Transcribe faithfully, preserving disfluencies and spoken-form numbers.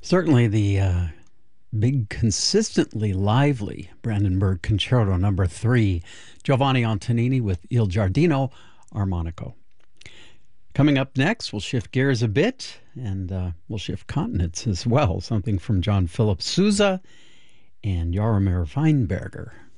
Certainly the uh, big, consistently lively Brandenburg Concerto number three, Giovanni Antonini with Il Giardino Armonico. Coming up next, we'll shift gears a bit and uh, we'll shift continents as well. Something from John Philip Sousa and Jaromir Weinberger.